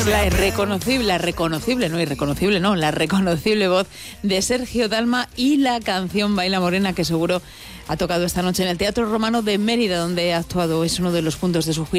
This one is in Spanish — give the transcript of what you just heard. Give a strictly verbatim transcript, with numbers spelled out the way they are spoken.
La irreconocible, la reconocible, no irreconocible, no, la reconocible voz de Sergio Dalma y la canción Baila Morena, que seguro ha tocado esta noche en el Teatro Romano de Mérida, donde ha actuado. Es uno de los puntos de su gira